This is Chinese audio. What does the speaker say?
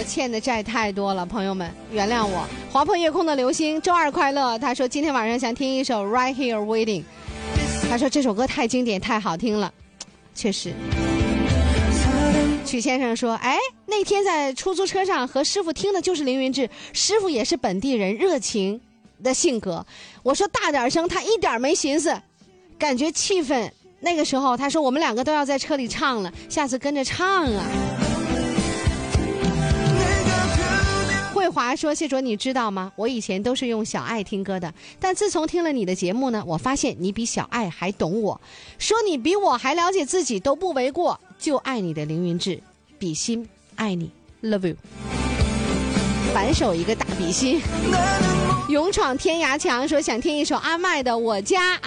欠的债太多了，朋友们原谅我。划破夜空的流星，周二快乐。他说今天晚上想听一首 Right Here Waiting， 他说这首歌太经典太好听了，确实。曲先生说，哎，那天在出租车上和师傅听的就是凌云志，师傅也是本地人，热情的性格。我说大点声，他一点没寻思，感觉气氛。那个时候他说我们两个都要在车里唱了，下次跟着唱啊。慧华说，谢卓你知道吗，我以前都是用小爱听歌的，但自从听了你的节目呢，我发现你比小爱还懂我，说你比我还了解自己都不为过，就爱你的凌云志，比心爱你 Love you， 反手一个大比心。勇闯天涯墙说想听一首阿麦的我家